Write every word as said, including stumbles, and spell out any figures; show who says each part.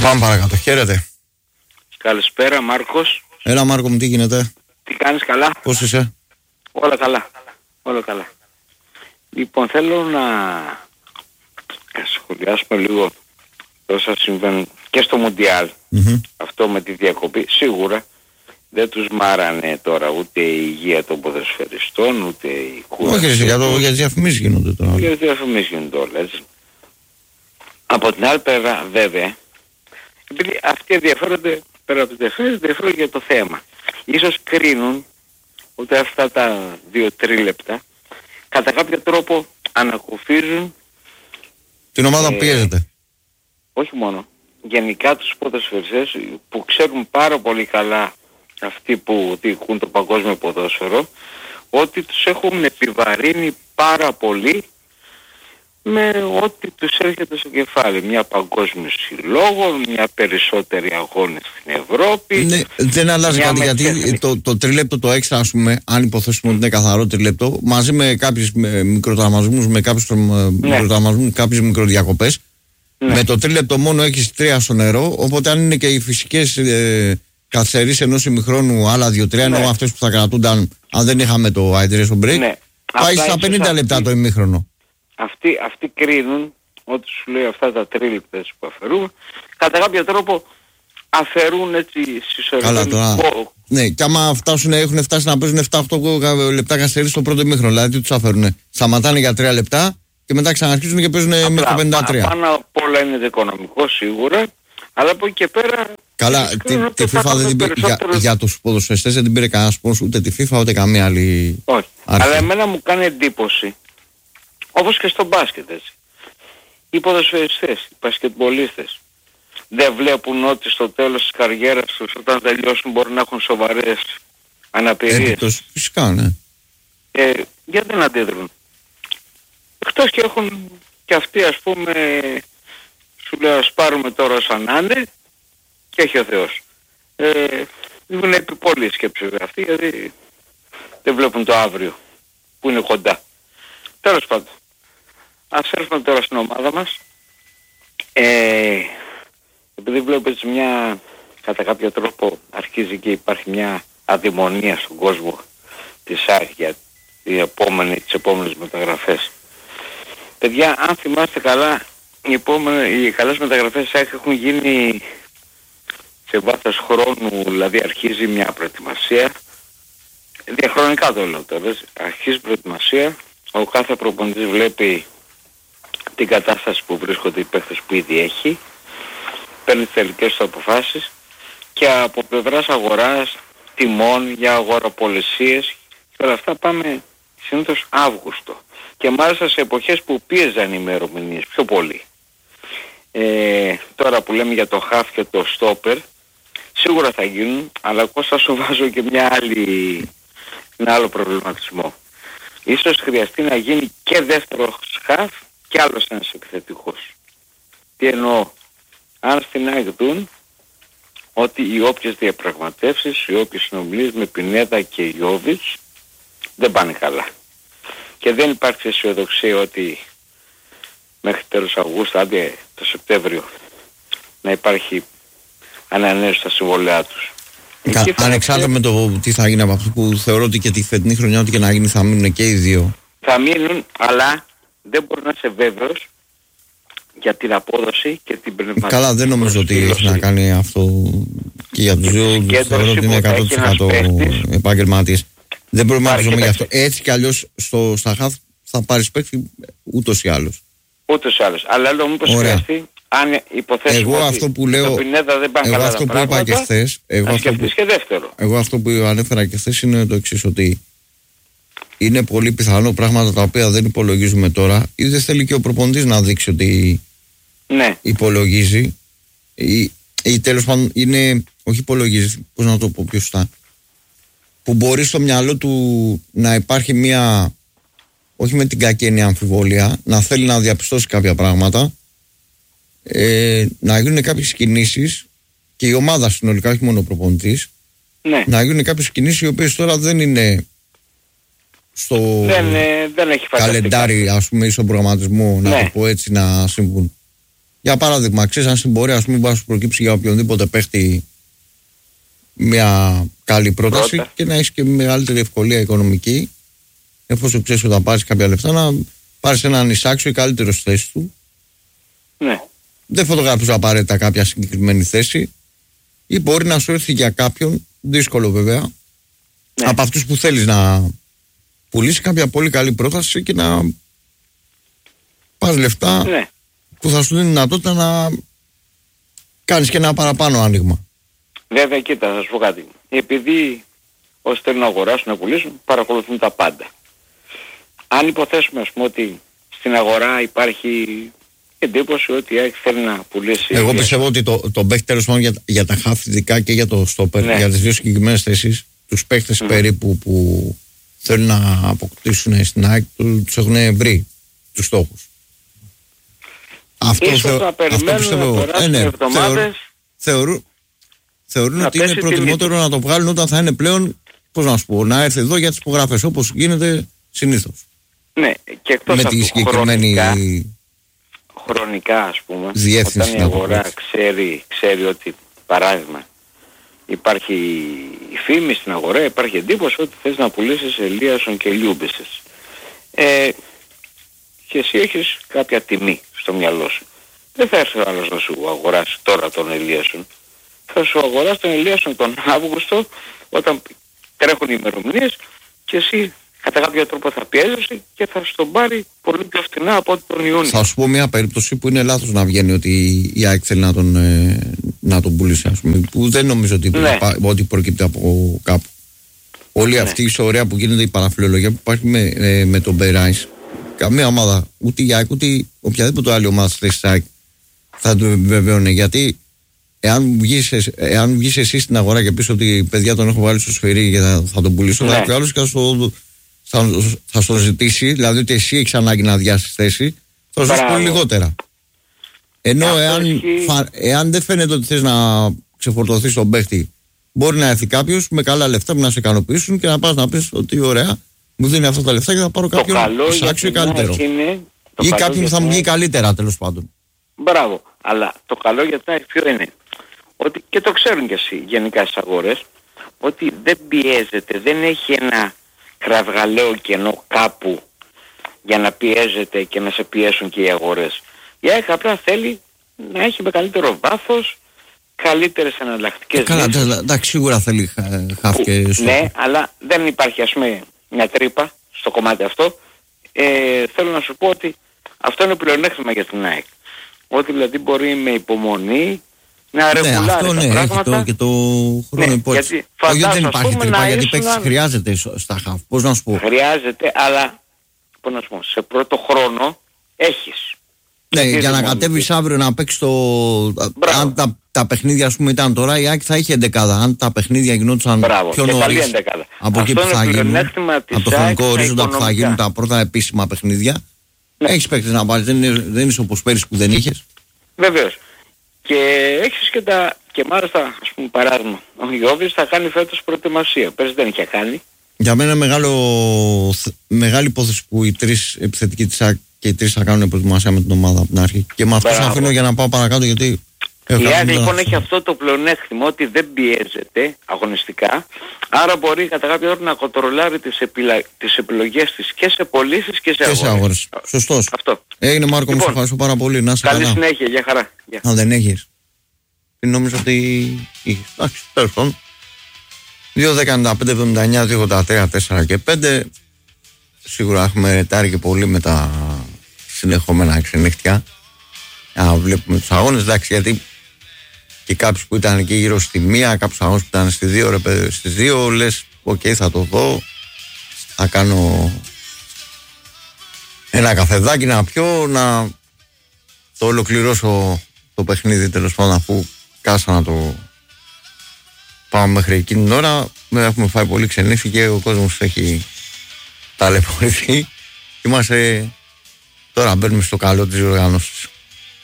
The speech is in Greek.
Speaker 1: Πάμε παρακάτω. Χαίρετε.
Speaker 2: Καλησπέρα, Μάρκος.
Speaker 1: Έλα, Μάρκο μου, τι γίνεται?
Speaker 2: Τι κάνεις, καλά?
Speaker 1: Πώς είσαι?
Speaker 2: Όλα καλά. Όλα καλά. Λοιπόν, θέλω να σχολιάσουμε λίγο όσα συμβαίνουν και στο Μουντιάλ.
Speaker 1: Mm-hmm.
Speaker 2: Αυτό με τη διακοπή. Σίγουρα δεν τους μάρανε τώρα ούτε η υγεία των ποδοσφαιριστών, ούτε η κούραση.
Speaker 1: Όχι, για, το, για τις διαφημίσεις γίνονται τώρα.
Speaker 2: Για τις διαφημίσεις γίνονται όλα, έτσι. Από την άλλη πέρα, βέβαια, επειδή αυτοί ενδιαφέρονται, πέρα από τις διαφημίσεις, ενδιαφέρονται για το θέμα. Ίσως κρίνουν ότι αυτά τα δύο τρίλεπτα κατά κάποιο τρόπο ανακουφίζουν
Speaker 1: την ομάδα
Speaker 2: ε,
Speaker 1: που πιέζεται.
Speaker 2: Όχι μόνο. Γενικά τους ποδοσφαιριστές που ξέρουν πάρα πολύ καλά αυτοί που διοικούν το παγκόσμιο ποδόσφαιρο, ότι τους έχουν επιβαρύνει πάρα πολύ με ό,τι τους έρχεται στο κεφάλι. Μια παγκόσμιο συλλόγο, μια περισσότερη αγώνες στην Ευρώπη.
Speaker 1: Ναι, δεν αλλάζει κάτι γιατί το, το τρίλεπτο το έξτρα, ας πούμε, αν υποθέσουμε ότι είναι καθαρό τρίλεπτο, μαζί με κάποιους μικροτραυματισμούς, με κάποιους ναι. μικροτραυματισμούς, κάποιες μικροδιακοπές, ναι. με το τρίλεπτο μόνο έχεις τρία στο νερό, οπότε αν είναι και οι φυσικές ε, καθυστερήσεις ενός ημιχρόνου, άλλα δύο-τρία, ναι. ενώ αυτές που θα κρατούνταν αν δεν είχαμε το hydration break, ναι. πάει στα πενήντα λεπτά αυτή... το ημίχρονο.
Speaker 2: Αυτοί, αυτοί κρίνουν ότι σου λέει αυτά τα τρίλεπτα που αφαιρούν, κατά κάποιο τρόπο αφαιρούν έτσι συσσωρευτικό.
Speaker 1: Ναι, και άμα φτάσουν, έχουν φτάσει να παίζουν επτά οκτώ λεπτά καθυστερήσεις στο πρώτο ημίχρονο, δηλαδή τι τους αφαιρούν? Σταματάνε για τρία λεπτά και μετά ξαναρχίζουν και παίζουν μέχρι το πενήντα τρία.
Speaker 2: Πάνω απ' όλα είναι το οικονομικό σίγουρα, αλλά από εκεί και πέρα...
Speaker 1: Καλά, τη, τη FIFA δεν την πήρε, για, για τους ποδοσφαιριστές δεν την πήρε κανένα σπόνσο, ούτε τη FIFA ούτε καμία άλλη.
Speaker 2: Όχι,
Speaker 1: αρχή.
Speaker 2: Αλλά εμένα μου κάνει εντύπωση, όπως και στο μπάσκετ, έτσι. Οι ποδοσφαιριστές, οι μπασκετμπολίστες δεν βλέπουν ότι στο τέλος της καριέρας τους, όταν τελειώσουν, μπορεί να έχουν σοβαρές αναπηρίες.
Speaker 1: Έπιτος, φυσικά, ναι.
Speaker 2: Ε, γιατί δεν αντίδρουν? Εκτός και έχουν και αυτοί, ας πούμε, σου λέω ας πάρουμε τώρα σαν να είναι και έχει ο Θεός. Ε, είναι επιπόλη σκέψη αυτή, γιατί δεν βλέπουν το αύριο που είναι κοντά. Τέλος πάντων, ας έρθουμε τώρα στην ομάδα μας. Ε, επειδή βλέπεις μια, κατά κάποιο τρόπο αρχίζει και υπάρχει μια αδειμονία στον κόσμο της ΑΕΚ για τις επόμενες, τις επόμενες μεταγραφές. Παιδιά, αν θυμάστε καλά, οι, επόμενες, οι καλές μεταγραφές της ΑΕΚ έχουν γίνει σε βάθος χρόνου, δηλαδή αρχίζει μια προετοιμασία. Διαχρονικά το λέω τώρα, αρχίζει προετοιμασία, ο κάθε προπονητής βλέπει την κατάσταση που βρίσκονται οι παίκτες που ήδη έχει, παίρνει τις τελικές του αποφάσεις και από πλευράς αγοράς, τιμών για αγοραπολισίες και όλα αυτά πάμε συνήθως Αύγουστο. Και μάλιστα σε εποχές που πίεζαν οι ημερομηνίες πιο πολύ. Ε, τώρα που λέμε για το χαφ και το στόπερ, σίγουρα θα γίνουν, αλλά Κώστα σου βάζω και μια άλλη, ένα άλλο προβληματισμό. Ίσως χρειαστεί να γίνει και δεύτερο χαφ και άλλος ένας επιθετικός. Τι εννοώ? Αν στην ΑΕΚ δουν ότι οι όποιες διαπραγματεύσεις, οι όποιες συνομιλίες με Πινέδα και Γιόβιτς δεν πάνε καλά. Και δεν υπάρχει αισιοδοξία ότι μέχρι τέλος Αυγούστου, άντε το Σεπτέμβριο, να υπάρχει ανανέωση στα συμβολέα τους.
Speaker 1: Κα, ανεξάρτητα με το τι θα γίνει από αυτό που θεωρώ ότι και τη φετινή χρονιά ό,τι και να γίνει θα μείνουν και οι δύο.
Speaker 2: Θα μείνουν, αλλά δεν μπορεί να είσαι βέβαιος για την απόδοση και την πνευματική.
Speaker 1: Καλά, δεν νομίζω ότι έχει να κάνει αυτό και για τους δύο. Θεωρώ ότι είναι εκατό τοις εκατό επαγγελματίες. Δεν μπορούμε να ζούμε γι' αυτό. Έτσι κι αλλιώς στο, στα χαφ θα πάρεις παίκτη ούτως ή άλλως.
Speaker 2: Ούτως ή άλλως. Αλλά λέω μήπως χρειαστεί, αν υποθέσουμε
Speaker 1: εγώ
Speaker 2: ότι
Speaker 1: αυτό που λέω,
Speaker 2: το Πινέδα δεν πάνε
Speaker 1: εγώ
Speaker 2: καλά
Speaker 1: αυτό
Speaker 2: τα
Speaker 1: που είπα και χθες, εγώ, αυτό που,
Speaker 2: και δεύτερο.
Speaker 1: εγώ αυτό που ανέφερα και χθες είναι το εξής, ότι είναι πολύ πιθανό πράγματα τα οποία δεν υπολογίζουμε τώρα ή δεν θέλει και ο προπονητής να δείξει ότι
Speaker 2: ναι.
Speaker 1: υπολογίζει ή, ή τέλος πάντων είναι, όχι υπολογίζει, πώς να το πω πιο σωστά, που μπορεί στο μυαλό του να υπάρχει μια, όχι με την κακή έννοια αμφιβολία, να θέλει να διαπιστώσει κάποια πράγματα, ε, να γίνουν κάποιες κινήσεις και η ομάδα συνολικά, όχι μόνο ο προπονητής,
Speaker 2: ναι.
Speaker 1: να γίνουν κάποιες κινήσεις οι οποίες τώρα δεν είναι στο
Speaker 2: δεν, ε, δεν έχει
Speaker 1: καλεντάρι, ας πούμε, ή στον προγραμματισμό, ναι. να το πω έτσι, να συμβούν. Για παράδειγμα, ξέρεις, αν στην πορεία, ας πούμε, μπορεί να σου προκύψει για οποιονδήποτε παίχτη μια καλή πρόταση Πρώτα. και να έχει και μεγαλύτερη ευκολία οικονομική, εφόσον ξέρεις ότι θα πάρεις κάποια λεφτά, να πάρεις έναν εισάξιο ή καλύτερο στη θέση του.
Speaker 2: Ναι.
Speaker 1: Δεν φωτογραφίζω απαραίτητα κάποια συγκεκριμένη θέση, ή μπορεί να σου έρθει για κάποιον, δύσκολο βέβαια, ναι. από αυτούς που θέλεις να πουλήσει κάποια πολύ καλή πρόταση και να πας λεφτά ναι. που θα σου δίνει δυνατότητα να κάνεις και ένα παραπάνω άνοιγμα.
Speaker 2: Βέβαια, κοίτα, θα σου πω κάτι. Επειδή όσοι θέλουν να αγοράσουν, να πουλήσουν, παρακολουθούν τα πάντα. Αν υποθέσουμε, ας πούμε, ότι στην αγορά υπάρχει εντύπωση ότι η ΑΕΚ θέλει να πουλήσει...
Speaker 1: Εγώ πιστεύω ότι το, το παίχτη τέλος πάντων για, για τα χαφ ειδικά και για το στόπερ, ναι. για τις δύο συγκεκριμένες θέσεις, τους παίχτες mm. περίπου που θέλουν να αποκτήσουν στην ΑΕΚ, τους έχουν βρει τους στόχους.
Speaker 2: Αυτό, ίσως θεω, να αυτό πιστεύω. Να περάσουν ε, ναι, εβδομάδες...
Speaker 1: Θεωρούν, θεωρούν ότι είναι προτιμότερο τιμή. να το βγάλουν όταν θα είναι πλέον, πώς να σου πω, να έρθει εδώ για τις υπογραφές, όπως γίνεται συνήθως.
Speaker 2: Ναι, και εκτός
Speaker 1: με τη συγκεκριμένη
Speaker 2: χρονικά, χρονικά, ας πούμε,
Speaker 1: διεύθυνση,
Speaker 2: όταν η αγορά ξέρει, ξέρει ότι, παράδειγμα, υπάρχει η φήμη στην αγορά, υπάρχει εντύπωση ότι θες να πουλήσεις Ελίασον και Λιούμπισες. Ε, και εσύ έχεις κάποια τιμή στο μυαλό σου. Δεν θα έρθει ο άλλος να σου αγοράσει τώρα τον Ελίασον. Θα σου αγοράσει τον Ελίασον τον Αύγουστο, όταν τρέχουν οι ημερομηνίες, και εσύ κατά κάποιο τρόπο θα πιέζεσαι και θα σου τον πάρει πολύ πιο φθηνά από τον Ιούνιο.
Speaker 1: Θα σου πω μια περίπτωση που είναι λάθος να βγαίνει ότι η ΑΕΚ θέλει να τον, ε, να τον πουλήσει, ας πούμε, που δεν νομίζω ότι, ναι. ότι προκύπτει από κάπου. Όλη ναι. αυτή η ιστορία που γίνεται, η παραφιλολογία που υπάρχει με, ε, με τον Μπεράις, καμία ομάδα, ούτε η ΑΕΚ ούτε οποιαδήποτε άλλη ομάδα στη θέση της ΑΕΚ θα το επιβεβαιώνει. Γιατί εάν βγεις, εάν βγεις εσύ στην αγορά και πεις ότι παιδιά τον έχω βάλει στο σφυρί και θα, θα τον πουλήσω, ναι. θα έρθει άλλος και θα στο, θα, θα στο ζητήσει, δηλαδή ότι εσύ έχεις ανάγκη να αδειάσεις θέση, θα σου δώσει πολύ λιγότερα. Ενώ εάν, φα, εάν δεν φαίνεται ότι θες να ξεφορτωθείς τον παίχτη, μπορεί να έρθει κάποιος με καλά λεφτά που να σε ικανοποιήσουν και να πας να πεις ότι ωραία, μου δίνει αυτά τα λεφτά και θα πάρω κάποιον άξιο καλύτερο. Είναι, ή κάποιον που θα μου βγει καλύτερα, τέλος πάντων.
Speaker 2: Μπράβο. Αλλά το καλό για τα ποιο είναι? Ότι, και το ξέρουν και εσύ γενικά στις αγορές, ότι δεν πιέζεται, δεν έχει ένα κραυγαλαίο κενό κάπου για να πιέζεται και να σε πιέσουν και οι αγορές. Η ΑΕΚ απλά θέλει να έχει μεγαλύτερο βάθος, καλύτερες εναλλακτικές
Speaker 1: Καλά, εντάξει, σίγουρα θέλει χαφ και στο...
Speaker 2: Ναι, αλλά δεν υπάρχει, ας πούμε, μια τρύπα στο κομμάτι αυτό. Ε, θέλω να σου πω ότι αυτό είναι πλεονέκτημα για την ΑΕΚ. Ότι δηλαδή μπορεί με υπομονή να ρεγουλάρει ναι, αυτό, τα
Speaker 1: ναι,
Speaker 2: πράγματα.
Speaker 1: Το, και το χρόνο
Speaker 2: ναι,
Speaker 1: υπόψη. Όχι, δεν υπάρχει τρύπα, γιατί παίκτης να... χρειάζεται στα χαφ. Πώς να σου πω.
Speaker 2: Χρειάζεται, αλλά πώς να σου πω, σε πρώτο χρόνο έχεις.
Speaker 1: Ναι, για να κατέβεις αύριο να παίξεις το... Μπράβο. Αν τα, τα παιχνίδια, ας πούμε, ήταν τώρα, η ΑΕΚ θα είχε εντεκάδα. Αν τα παιχνίδια γινόντουσαν πιο νωρίς από εκεί που θα γίνουν, από το χρονικό ορίζοντα που θα γίνουν τα πρώτα επίσημα παιχνίδια, ναι. έχεις παίκτες να πάρεις. Δεν είναι, δεν είναι όπως πέρυσι που δεν είχες.
Speaker 2: Βεβαίως. Και έχεις και τα... Και μάλιστα, ας πούμε, παράδειγμα, ο Γιώβης θα κάνει φέτος προετοιμασία. Πέρυσι δεν είχε κάνει.
Speaker 1: Για μένα μεγάλο, μεγάλη υπόθεση που οι τρεις επιθετικοί της ΑΕΚ και οι τρεις θα κάνουν προετοιμασία με την ομάδα από την αρχή. Και με αυτό σας αφήνω για να πάω παρακάτω, γιατί...
Speaker 2: Η ΑΕΚ λοιπόν έχει αυτό το πλεονέκτημα ότι δεν πιέζεται αγωνιστικά, άρα μπορεί κατά κάποιο τρόπο να κοντρολάρει τις, επιλα... τις επιλογές της και σε πωλήσεις και σε αγορές. Και σε αγορές.
Speaker 1: Σωστός.
Speaker 2: Αυτό.
Speaker 1: Έγινε Μάρκο, λοιπόν, μου σε ευχαριστώ πάρα πολύ. Να σε
Speaker 2: καλή
Speaker 1: καλά.
Speaker 2: συνέχεια, για χαρά.
Speaker 1: Αν δεν έχεις. Νόμιζα ότι είχες. Εντάξει, τέλος πάντων. δύο δέκα ενενήντα πέντε εβδομήντα εννιά δύο ογδόντα τρία τέσσερα και πέντε. Σίγουρα έχουμε ρετάρει και πολύ με τα συνεχόμενα εξενύχτια. Να βλέπουμε τους αγώνες, εντάξει, γιατί και κάποιους που ήταν εκεί γύρω στη μία, κάποιους αγώνες που ήταν στις δύο, ρε, στις δύο, λες, οκ, okay, θα το δω, θα κάνω ένα καφεδάκι να πιω, να το ολοκληρώσω το παιχνίδι, τέλος πάντων, αφού κάσα να το πάμε μέχρι εκείνη την ώρα. Βέβαια έχουμε φάει πολύ ξενύχτη και ο κόσμος έχει ταλαιπωρηθεί. Είμαστε τώρα, μπαίνουμε στο καλό της οργάνωσης.